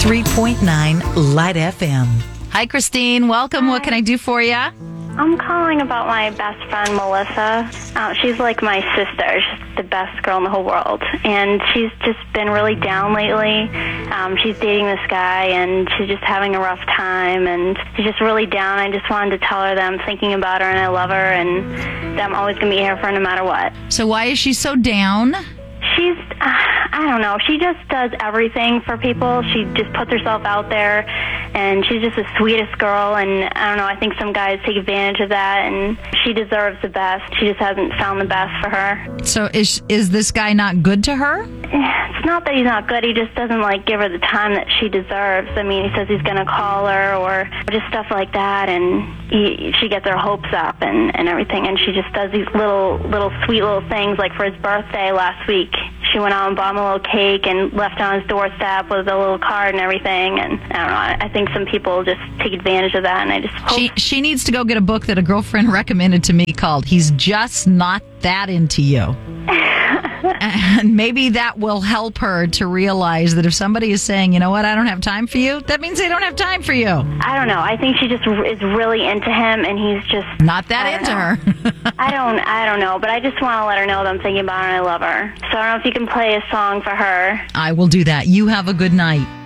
93.9 Light FM. Hi, Christine. Welcome. What can I do for you? I'm calling about my best friend, Melissa. She's like my sister. She's the best girl in the whole world. And she's just been really down lately. She's dating this guy, and she's just having a rough time, and she's just really down. I just wanted to tell her that I'm thinking about her, and I love her, and that I'm always going to be here for her no matter what. So why is she so down? She's, I don't know, she just does everything for people. She just puts herself out there, and she's just the sweetest girl, and I don't know, I think some guys take advantage of that, and she deserves the best. She just hasn't found the best for her. So is this guy not good to her? It's not that he's not good, he just doesn't, give her the time that she deserves. I mean, he says he's going to call her, or just stuff like that, and she gets her hopes up and everything, and she just does these little sweet little things, like for his birthday last week. She went out and bought him a little cake and left it on his doorstep with a little card and everything. And I don't know, I think some people just take advantage of that. And I just hope she needs to go get a book that a girlfriend recommended to me called He's Just Not That Into You. And maybe that will help her to realize that if somebody is saying, you know what, I don't have time for you, that means they don't have time for you. I don't know. I think she just is really into him, and he's just not that into her. I don't know, but I just want to let her know that I'm thinking about her and I love her. So I don't know if you can play a song for her. I will do that. You have a good night.